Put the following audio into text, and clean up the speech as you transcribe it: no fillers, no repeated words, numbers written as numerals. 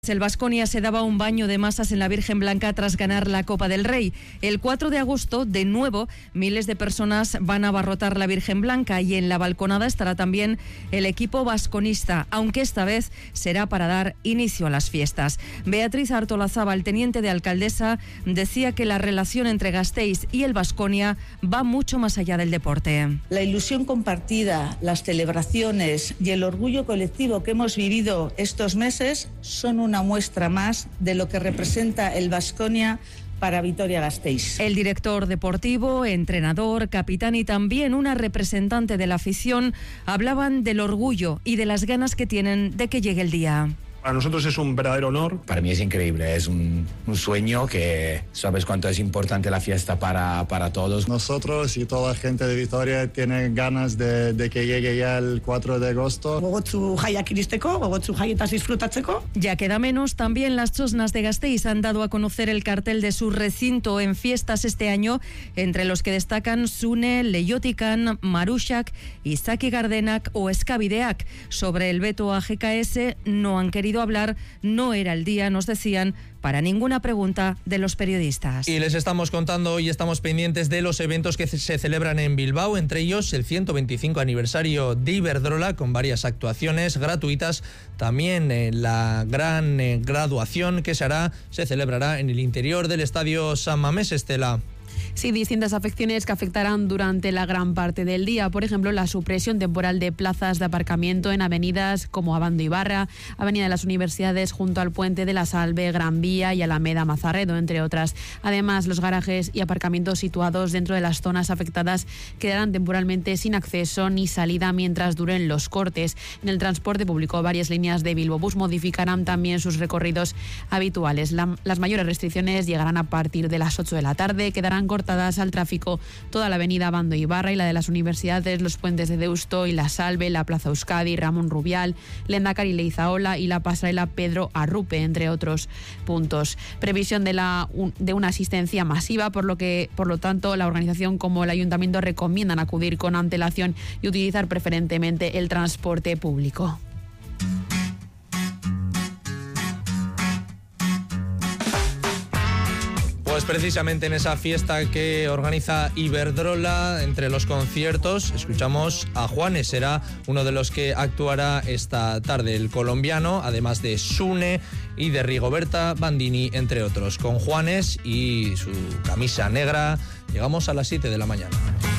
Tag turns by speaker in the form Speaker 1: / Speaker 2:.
Speaker 1: El Baskonia se daba un baño de masas en la Virgen Blanca tras ganar la Copa del Rey. El 4 de agosto, de nuevo, miles de personas van a abarrotar la Virgen Blanca y en la balconada estará también el equipo vasconista, aunque esta vez será para dar inicio a las fiestas. Beatriz Artolazábal, teniente de alcaldesa, decía que la relación entre Gasteiz y el Baskonia va mucho más allá del deporte.
Speaker 2: La ilusión compartida, las celebraciones y el orgullo colectivo que hemos vivido estos meses son una muestra más de lo que representa el Baskonia para Vitoria-Gasteiz.
Speaker 1: El director deportivo, entrenador, capitán y también una representante de la afición hablaban del orgullo y de las ganas que tienen de que llegue el día.
Speaker 3: Para nosotros es un verdadero honor.
Speaker 4: Para mí es increíble, es un sueño que sabes cuánto es importante la fiesta para todos.
Speaker 5: Nosotros y toda la gente de Vitoria tienen ganas de que llegue ya el 4 de agosto.
Speaker 6: Gogotsu jaiak iristeko, gogotsu jaietaz disfrutatzeko.
Speaker 1: Ya queda menos, también las Txosnas de Gasteiz han dado a conocer el cartel de su recinto en fiestas este año, entre los que destacan Sune, Leiotikan, Marushak, Izaki Gardenak o Eskabideak. Sobre el veto a GKS no han querido hablar, no era el día, nos decían, para ninguna pregunta de los periodistas.
Speaker 7: Y les estamos contando hoy, estamos pendientes de los eventos que se celebran en Bilbao, entre ellos el 125 aniversario de Iberdrola, con varias actuaciones gratuitas, también la gran graduación que se celebrará en el interior del Estadio San Mamés, Estela.
Speaker 8: Sí, distintas afecciones que afectarán durante la gran parte del día. Por ejemplo, la supresión temporal de plazas de aparcamiento en avenidas como Abando Ibarra, Avenida de las Universidades junto al Puente de la Salve, Gran Vía y Alameda Mazarredo, entre otras. Además, los garajes y aparcamientos situados dentro de las zonas afectadas quedarán temporalmente sin acceso ni salida mientras duren los cortes. En el transporte público, varias líneas de Bilbobús modificarán también sus recorridos habituales. Las mayores restricciones llegarán a partir de las 8 de la tarde, quedarán cortadas al tráfico toda la avenida Abando Ibarra y la de las Universidades, los puentes de Deusto y la Salve, la Plaza Euskadi, Ramón Rubial, Lehendakari Leizaola y la pasarela Pedro Arrupe, entre otros puntos. Previsión de una asistencia masiva, por lo tanto la organización como el ayuntamiento recomiendan acudir con antelación y utilizar preferentemente el transporte público.
Speaker 7: Pues precisamente en esa fiesta que organiza Iberdrola, entre los conciertos, escuchamos a Juanes, será uno de los que actuará esta tarde, el colombiano, además de Sune y de Rigoberta Bandini, entre otros. Con Juanes y su camisa negra llegamos a las 7 de la mañana.